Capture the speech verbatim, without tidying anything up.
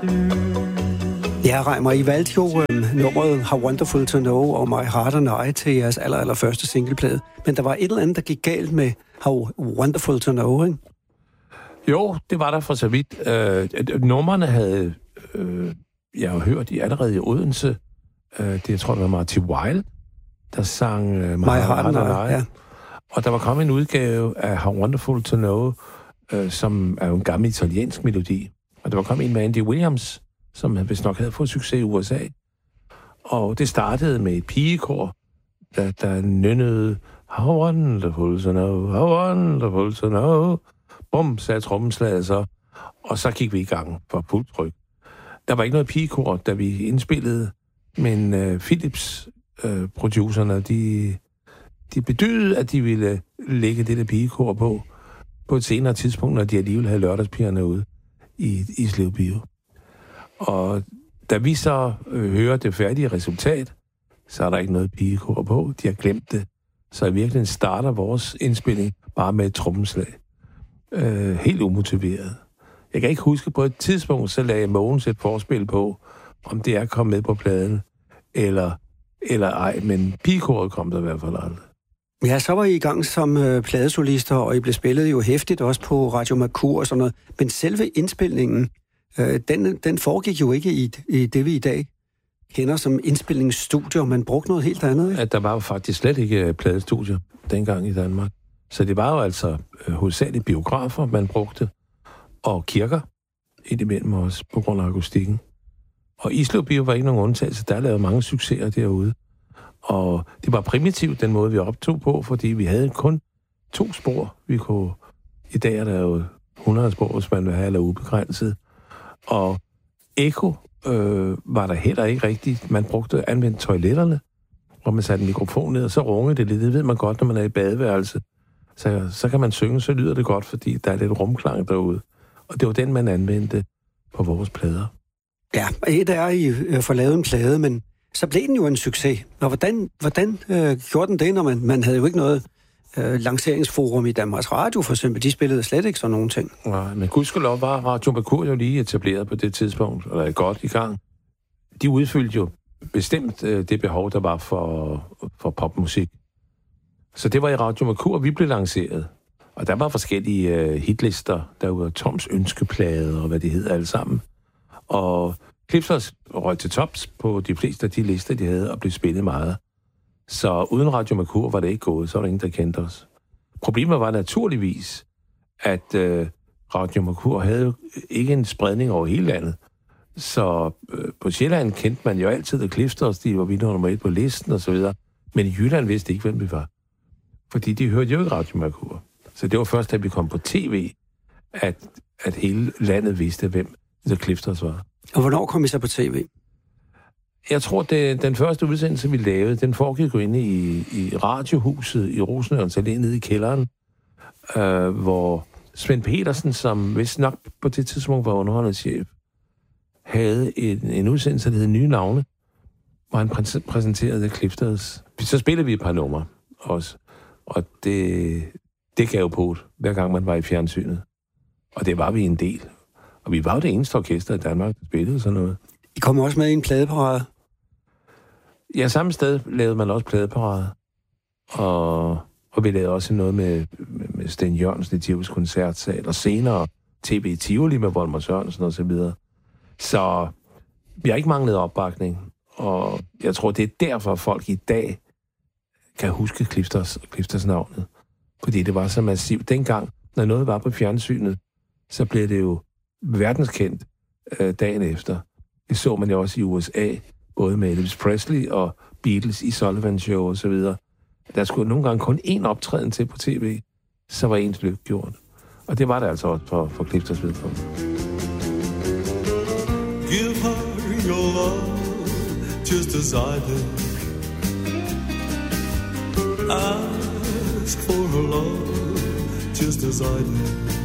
Ja, Reimer, I valgte jo øhm, nummeret How Wonderful to Know og My Heart and I til jeres aller, aller første singleplade. Men der var et eller andet, der gik galt med How Wonderful to Know, ikke? Jo, det var der for så vidt. Øh, numrene havde øh, jeg har hørt i allerede i Odense. Øh, det jeg tror det var Marty Wilde, der sang øh, My Heart and I. Ja. Og der var kommet en udgave af How Wonderful to Know, øh, som er jo en gammel italiensk melodi. Og der var kommet en med Andy Williams, som vist nok havde fået succes i U S A. Og det startede med et pigekor, der, der nynnede How Wonderful to Know, How Wonderful to Know. Bum, sagde trommeslaget så. Og så gik vi i gang for fuldt tryk. Der var ikke noget pigekor, da vi indspillede, men øh, Philips øh, producerne, de, de bedydede, at de ville lægge det der pigekor på, på et senere tidspunkt, når de alligevel havde lørdagspigerne ude i Islev Bio. Og da vi så øh, hører det færdige resultat, så er der ikke noget pigekor på. De har glemt det. Så i virkeligheden starter vores indspilling bare med et trommeslag. Øh, helt umotiveret. Jeg kan ikke huske, på et tidspunkt, så lagde Mogens et forspil på, om det er kommet med på pladen, eller, eller ej, men pigekoret kom der i hvert fald aldrig. Ja, så var I i gang som øh, pladesolister, og I blev spillet jo hæftigt også på Radio Mercur og sådan noget. Men selve indspilningen, øh, den, den foregik jo ikke i, i det, vi i dag kender som indspilningsstudier. Man brugte noget helt andet, ikke? At der var jo faktisk slet ikke pladestudier dengang i Danmark. Så det var jo altså øh, hovedsageligt biografer, man brugte, og kirker indimellem også, på grund af akustikken. Og Islev Bio var ikke nogen undtagelse. Der lavede mange succeser derude. Og det var primitivt, den måde, vi optog på, fordi vi havde kun to spor. Vi kunne, i dag er der jo hundrede spor, hvis man vil have, eller ubegrænset. Og ekko øh, var der heller ikke rigtigt. Man brugte anvendt toiletterne, hvor man satte en mikrofon ned, og så rungede det lidt. Det ved man godt, når man er i badeværelse. Så, så kan man synge, så lyder det godt, fordi der er lidt rumklang derude. Og det var den, man anvendte på vores plader. Ja, et er, I får lavet en plade, men så blev den jo en succes. Og hvordan, hvordan øh, gjorde den det, når man, man havde jo ikke noget øh, lanceringsforum i Danmarks Radio, for eksempel. De spillede slet ikke sådan nogle ting. Nej, men gudskelov var Radio Mercur jo lige etableret på det tidspunkt, eller godt i gang. De udfyldte jo bestemt øh, det behov, der var for, for popmusik. Så det var i Radio Mercur, vi blev lanceret. Og der var forskellige øh, hitlister, der var Toms ønskeplade og hvad det hed alle sammen. Og Clifters røg til tops på de fleste af de lister, de havde, og blev spillet meget. Så uden Radio Mercur var det ikke gået, så var der ingen, der kendte os. Problemet var naturligvis, at øh, Radio Mercur havde ikke en spredning over hele landet. Så øh, på Sjælland kendte man jo altid The Clifters, de var vinder nummer et på listen og så videre. Men i Jylland vidste ikke, hvem vi var. Fordi de hørte jo ikke Radio Mercur. Så det var først, da vi kom på tv, at, at hele landet vidste, hvem The Clifters var. Og hvornår kom I så på tv? Jeg tror, det den første udsendelse, vi lavede, den foregik jo inde i, i radiohuset i Rosenørns Allé nede i kælderen, øh, hvor Svend Petersen, som vist nok på det tidspunkt var underholdningschef, havde en, en udsendelse, der hed Nye Navne, hvor han præ- præsenterede The Clifters. Så spillede vi et par numre også, og det, det gav jo på, hver gang man var i fjernsynet. Og det var vi en del. Og vi var jo det eneste orkester i Danmark, der spillede sådan noget. I kom også med i en pladeparade? Ja, samme sted lavede man også pladeparade. Og, og vi lavede også noget med, med, med Sten Jørgensen i Tivoli Koncertsal, og senere T V Tivoli med Volmer Sørensen og så videre. Så vi har ikke manglet opbakning. Og jeg tror, det er derfor, folk i dag kan huske Clifters, Clifters navnet. Fordi det var så massivt. Dengang, når noget var på fjernsynet, så blev det jo verdenskendt øh, dagen efter. Det så man jo også i U S A, både med Elvis Presley og Beatles i Sullivan Show og så videre. Der skulle nogle gange kun én optræden til på tv, så var ens lykke gjort. Og det var det altså også for, for Clifters vedkommende. Give her your love, just as I did. Ask for her love, just as I did.